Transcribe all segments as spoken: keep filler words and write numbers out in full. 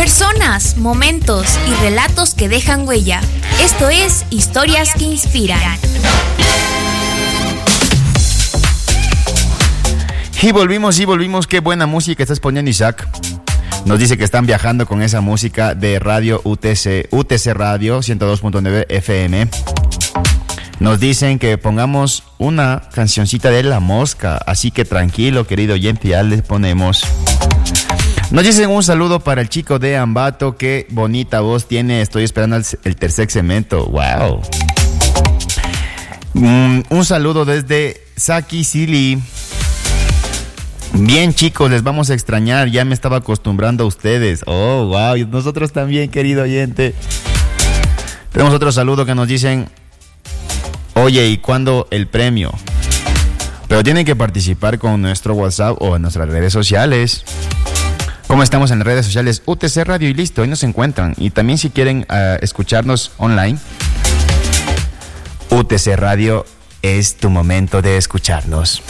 Personas, momentos y relatos que dejan huella. Esto es Historias que Inspiran. Y volvimos, y volvimos. Qué buena música estás poniendo, Isaac. Nos dice que están viajando con esa música de Radio U T C, U T C Radio ciento dos punto nueve F M. Nos dicen que pongamos una cancioncita de La Mosca, así que tranquilo, querido oyente, ya les ponemos. Nos dicen un saludo para el chico de Ambato, qué bonita voz tiene, estoy esperando el, el tercer segmento, wow. Mm, un saludo desde Saki Sili. Bien, chicos, les vamos a extrañar, ya me estaba acostumbrando a ustedes. Oh, wow, y nosotros también, querido oyente. Tenemos otro saludo que nos dicen: oye, ¿y cuándo el premio? Pero tienen que participar con nuestro WhatsApp o en nuestras redes sociales. Como estamos en las redes sociales, U T C Radio y listo, ahí nos encuentran. Y también si quieren uh, escucharnos online, U T C Radio es tu momento de escucharnos.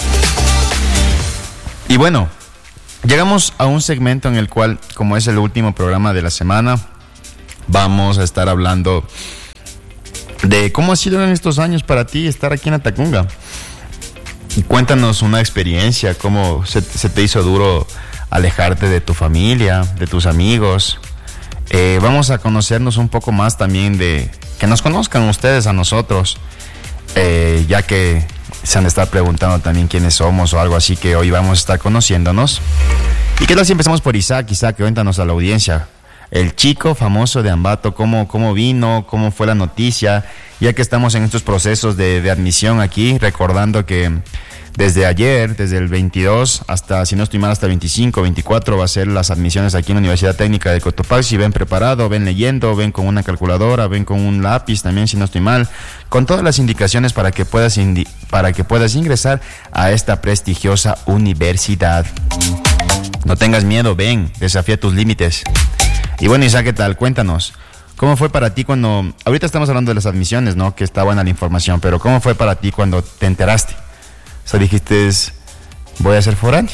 Y bueno, llegamos a un segmento en el cual, como es el último programa de la semana, vamos a estar hablando de cómo ha sido en estos años para ti estar aquí en Atacunga. Cuéntanos una experiencia, cómo se, se te hizo duro alejarte de tu familia, de tus amigos. Eh, vamos a conocernos un poco más también, de que nos conozcan ustedes a nosotros, eh, ya que se han de estar preguntando también quiénes somos o algo así, que hoy vamos a estar conociéndonos. ¿Y qué tal si empezamos por Isaac? Isaac, cuéntanos a la audiencia, el chico famoso de Ambato, ¿cómo, cómo vino? ¿Cómo fue la noticia? Ya que estamos en estos procesos de, de admisión aquí, recordando que desde ayer, desde el veintidós hasta, si no estoy mal, hasta el veinticinco, veinticuatro va a ser las admisiones aquí en la Universidad Técnica de Cotopaxi. Ven preparado, ven leyendo, ven con una calculadora, ven con un lápiz también, si no estoy mal, con todas las indicaciones para que puedas, indi- para que puedas ingresar a esta prestigiosa universidad. No tengas miedo, ven, desafía tus límites. Y bueno, Isaac, ¿qué tal? Cuéntanos, ¿cómo fue para ti cuando... Ahorita estamos hablando de las admisiones, ¿no? Que está buena la información, pero ¿cómo fue para ti cuando te enteraste? O sea, dijiste, voy a ser foráneo.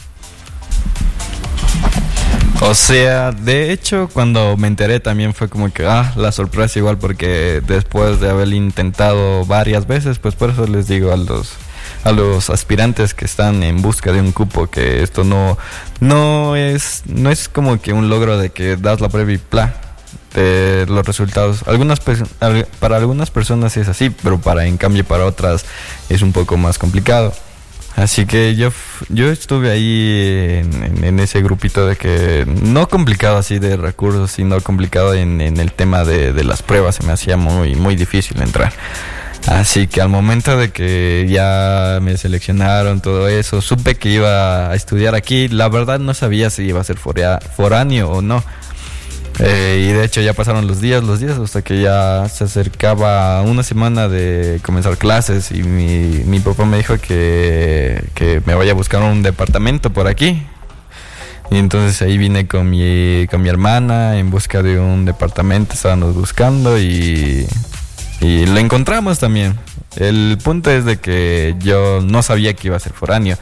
O sea, de hecho, cuando me enteré también fue como que, ah, la sorpresa igual, porque después de haber intentado varias veces, pues por eso les digo a los a los aspirantes que están en busca de un cupo que esto no no es no es como que un logro de que das la prueba y ¡plá! De los resultados. Algunas para algunas personas es así, pero para en cambio para otras es un poco más complicado. Así que yo yo estuve ahí en, en, en ese grupito de que no complicado así de recursos, sino complicado en, en el tema de, de las pruebas. Se me hacía muy muy difícil entrar. Así que al momento de que ya me seleccionaron todo eso, supe que iba a estudiar aquí. La verdad no sabía si iba a ser forea, foráneo o no. Eh, y de hecho ya pasaron los días, los días hasta que ya se acercaba una semana de comenzar clases y mi, mi papá me dijo que, que me vaya a buscar un departamento por aquí. Y entonces ahí vine con mi, con mi hermana en busca de un departamento, estábamos buscando y, y lo encontramos también. El punto es de que yo no sabía que iba a ser foráneo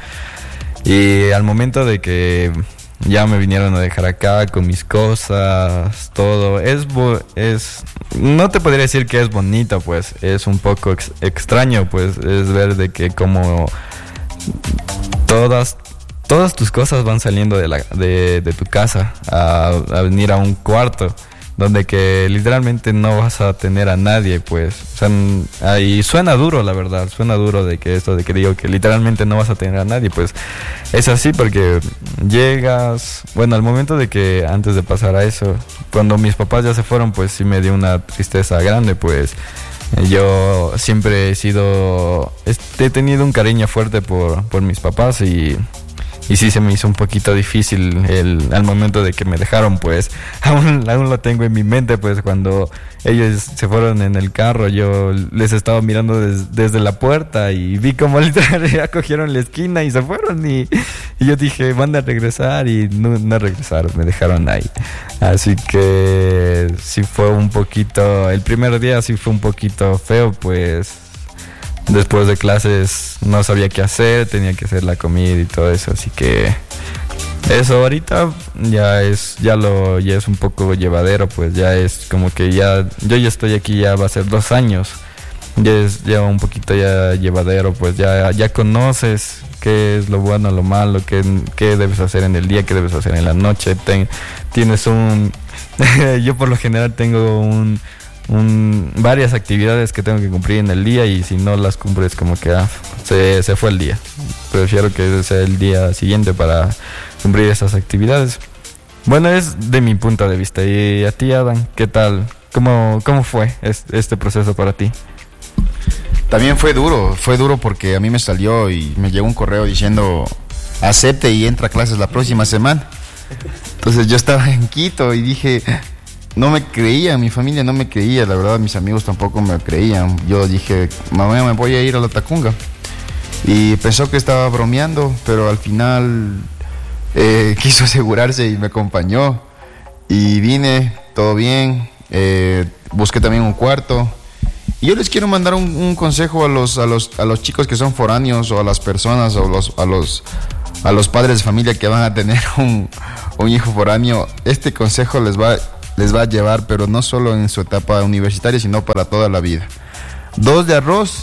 y al momento de que ya me vinieron a dejar acá con mis cosas, todo. Es, bo- es, no te podría decir que es bonito, pues. Es un poco ex- extraño, pues. Es ver de que como todas, todas tus cosas van saliendo de la, de, de tu casa a, a venir a un cuarto donde que literalmente no vas a tener a nadie, pues. O sea, ahí suena duro, la verdad, suena duro de que esto de que digo que literalmente no vas a tener a nadie, pues es así porque llegas, bueno, al momento de que antes de pasar a eso, cuando mis papás ya se fueron, pues sí me dio una tristeza grande, pues yo siempre he sido, he tenido un cariño fuerte por, por mis papás y... Y sí se me hizo un poquito difícil el, al momento de que me dejaron, pues aún, aún lo tengo en mi mente, pues cuando ellos se fueron en el carro, yo les estaba mirando des, desde la puerta y vi como literal ya cogieron la esquina y se fueron y, y yo dije, van a regresar y no, no regresaron, me dejaron ahí. Así que sí fue un poquito, el primer día sí fue un poquito feo, pues... Después de clases no sabía qué hacer, tenía que hacer la comida y todo eso, así que Eso ahorita ya es, ya lo, ya es un poco llevadero, pues ya es como que ya, yo ya estoy aquí, ya va a ser dos años, ya es ya un poquito ya llevadero, pues ya, ya conoces qué es lo bueno, lo malo, qué, qué debes hacer en el día, qué debes hacer en la noche. Ten, tienes un, yo por lo general tengo un, un, varias actividades que tengo que cumplir en el día y si no las cumples como que ah, se, se fue el día. Prefiero que sea el día siguiente para cumplir esas actividades. Bueno, es de mi punto de vista. Y a ti, Adam, ¿qué tal? ¿Cómo, cómo fue este, este proceso para ti? También fue duro, fue duro porque a mí me salió y me llegó un correo diciendo acepte y entra a clases la próxima semana. Entonces yo estaba en Quito y dije, no me creía, mi familia no me creía, la verdad mis amigos tampoco me creían. Yo dije, mamá, me voy a ir a la Tacunga. Y pensó que estaba bromeando, pero al final eh, quiso asegurarse y me acompañó. Y vine, todo bien, eh, busqué también un cuarto. Y yo les quiero mandar un, un consejo a los, a, los, a los chicos que son foráneos o a las personas o los, a, los, a los padres de familia que van a tener un, un hijo foráneo. Este consejo les va, les va a llevar, pero no solo en su etapa universitaria, sino para toda la vida. Dos de arroz,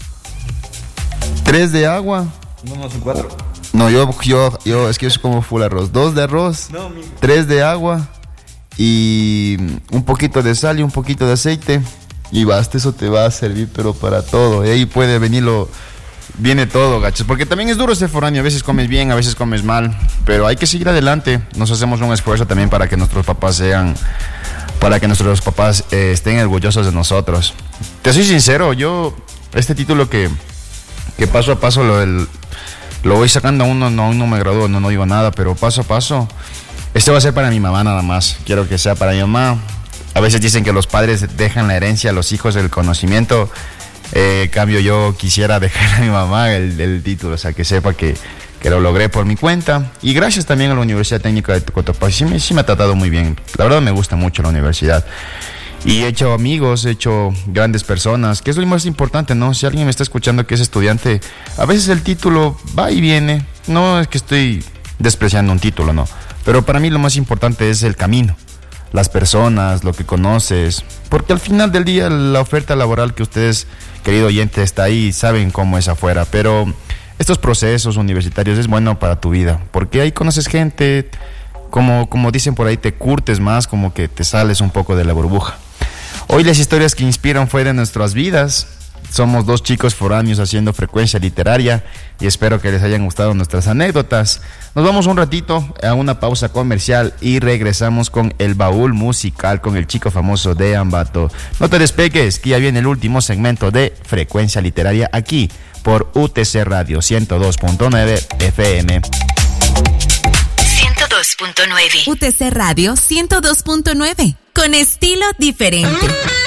tres de agua. No, no son cuatro. No, yo, yo, yo, es que yo soy como full arroz. Dos de arroz, no, tres de agua y un poquito de sal y un poquito de aceite. Y basta, eso te va a servir, pero para todo. Y ahí puede venirlo, viene todo, gachos. Porque también es duro ser foráneo. A veces comes bien, a veces comes mal. Pero hay que seguir adelante. Nos hacemos un esfuerzo también para que nuestros papás sean, para que nuestros papás eh, estén orgullosos de nosotros. Te soy sincero, yo, este título que, que paso a paso lo, el, lo voy sacando aún no, no, no me gradúo, no, no digo nada, pero paso a paso. Este va a ser para mi mamá nada más. Quiero que sea para mi mamá. A veces dicen que los padres dejan la herencia a los hijos, el conocimiento. Eh, cambio, yo quisiera dejar a mi mamá el, el título, o sea, que sepa que, que lo logré por mi cuenta. Y gracias también a la Universidad Técnica de Cotopaxi, sí me, sí me ha tratado muy bien. La verdad me gusta mucho la universidad. Y he hecho amigos, he hecho grandes personas, que es lo más importante, ¿no? Si alguien me está escuchando que es estudiante, a veces el título va y viene. No es que estoy despreciando un título, no. Pero para mí lo más importante es el camino. Las personas, lo que conoces, porque al final del día la oferta laboral que ustedes, querido oyente, está ahí, saben cómo es afuera, pero estos procesos universitarios es bueno para tu vida, porque ahí conoces gente, como, como dicen por ahí, te curtes más, como que te sales un poco de la burbuja. Hoy las historias que inspiran fue de nuestras vidas. Somos dos chicos foráneos haciendo frecuencia literaria y espero que les hayan gustado nuestras anécdotas. Nos vamos un ratito a una pausa comercial y regresamos con el baúl musical con el chico famoso de Ambato. No te despegues, que ya viene el último segmento de frecuencia literaria aquí por U T C Radio ciento dos punto nueve F M. ciento dos punto nueve. U T C Radio ciento dos punto nueve. Con estilo diferente.